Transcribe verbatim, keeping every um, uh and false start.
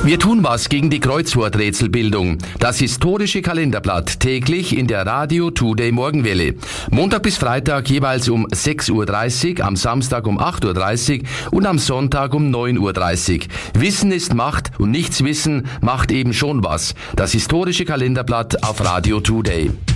Wir tun was gegen die Kreuzworträtselbildung. Das historische Kalenderblatt täglich in der Radio Today Morgenwelle. Montag bis Freitag jeweils um sechs Uhr dreißig, am Samstag um acht Uhr dreißig und am Sonntag um neun Uhr dreißig. Wissen ist Macht und Nichtswissen macht eben schon was. Das historische Kalenderblatt auf Radio Today.